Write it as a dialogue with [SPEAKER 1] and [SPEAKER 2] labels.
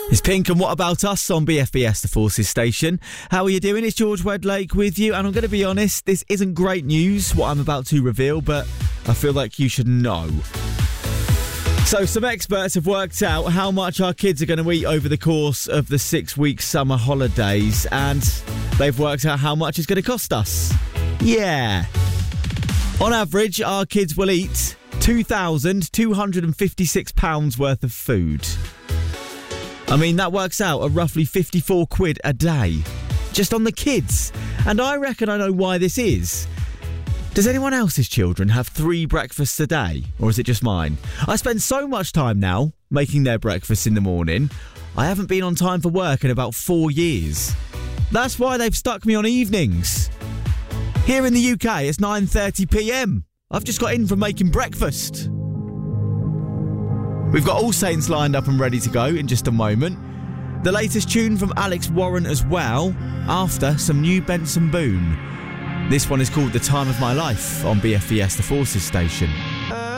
[SPEAKER 1] It's Pink and What About Us on BFBS, the Forces station. How are you doing? It's George Wedlake with you, and I'm going to be honest, this isn't great news, what I'm about to reveal, but I feel like you should know. So some experts have worked out how much our kids are going to eat over the course of the 6-week summer holidays, and they've worked out how much it's going to cost us. Yeah. On average, our kids will eat £2,256 worth of food. I mean, that works out at roughly 54 quid a day, just on the kids. And I reckon I know why this is. Does anyone else's children have 3 breakfasts a day? Or is it just mine? I spend so much time now making their breakfasts in the morning. I haven't been on time for work in about 4 years. That's why they've stuck me on evenings. Here in the UK, it's 9:30pm. I've just got in from making breakfast. We've got All Saints lined up and ready to go in just a moment. The latest tune from Alex Warren as well, after some new Benson Boone. This one is called The Time of My Life on BFBS, the Forces station.